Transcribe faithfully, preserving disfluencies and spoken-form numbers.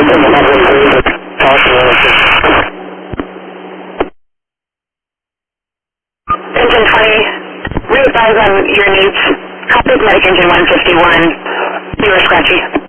Engine twenty, re-advise on your needs. Copy medic engine one fifty-one. You are scratchy.